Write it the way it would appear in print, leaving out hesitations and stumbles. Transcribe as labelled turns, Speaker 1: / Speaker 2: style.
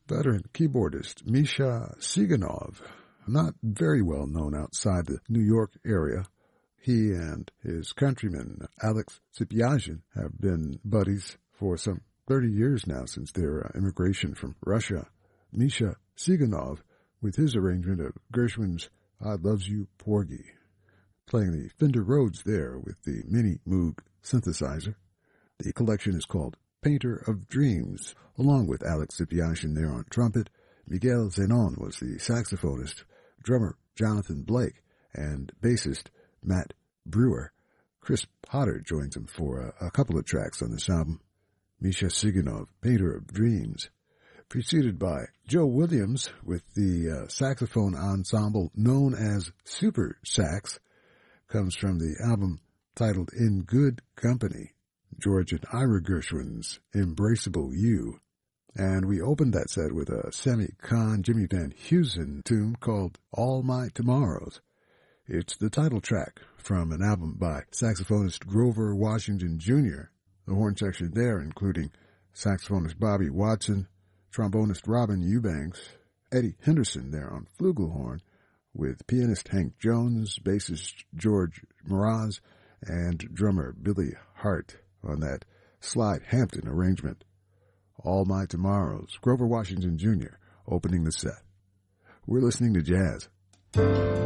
Speaker 1: veteran keyboardist Misha Siganov, not very well known outside the New York area. He and his countryman Alex Tsipiazin have been buddies for some 30 years now since their immigration from Russia. Misha Siganov with his arrangement of Gershwin's I Loves You, Porgy, playing the Fender Rhodes there with the Mini Moog synthesizer. The collection is called Painter of Dreams, along with Alex Tsipiazin there on trumpet. Miguel Zenon was the saxophonist, drummer Jonathan Blake, and bassist Matt Brewer. Chris Potter joins him for a couple of tracks on this album. Misha Siganov, Painter of Dreams, preceded by Joe Williams with the saxophone ensemble known as Super Sax, comes from the album titled In Good Company, George and Ira Gershwin's Embraceable You. And we opened that set with a Sammy Cahn, Jimmy Van Heusen tune called All My Tomorrows. It's the title track from an album by saxophonist Grover Washington Jr., the horn section there including saxophonist Bobby Watson, trombonist Robin Eubanks, Eddie Henderson there on flugelhorn, with pianist Hank Jones, bassist George Mraz, and drummer Billy Hart on that Slide Hampton arrangement. All My Tomorrows, Grover Washington Jr. opening the set. We're listening to jazz.